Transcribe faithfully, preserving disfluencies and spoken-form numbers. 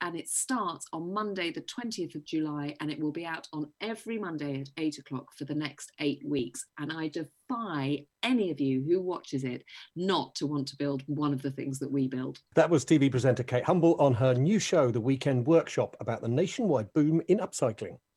and it starts on Monday, the twentieth of July, and it will be out on every Monday at eight o'clock for the next eight weeks. And I defy any of you who watches it not to want to build one of the things that we build. That was T V presenter Kate Humble on her new show, The Weekend Workshop, about the nationwide boom in upcycling.